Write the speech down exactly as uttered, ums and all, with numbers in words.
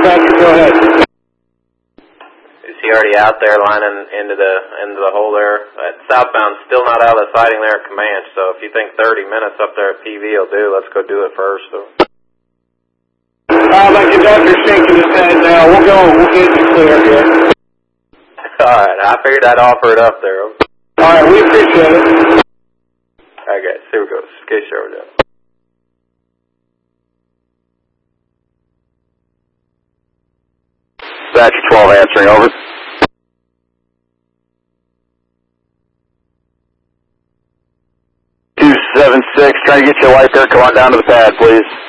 Patrick, go ahead. Is he already out there lining into the into the hole there? At southbound, still not out of the sighting there at Comanche. So if you think thirty minutes up there at P V will do, let's go do it first. So. Uh, my conductor's shaking his head now. We'll go. We'll get you clear here. All right, I figured I'd offer it up there. All right, we appreciate it. Okay, here we go. Skate show down. Thatcher twelve answering, over. two seven six, trying to get you a light there. Come on down to the pad, please.